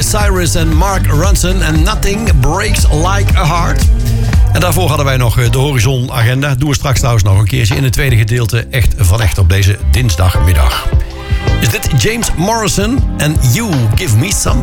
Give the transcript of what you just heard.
Cyrus en Mark Ronson en Nothing Breaks Like a Heart. En daarvoor hadden wij nog de Horizon Agenda. Doen we straks trouwens nog een keertje in het tweede gedeelte. Echt van echt op deze dinsdagmiddag. Is dit James Morrison en You Give Me Some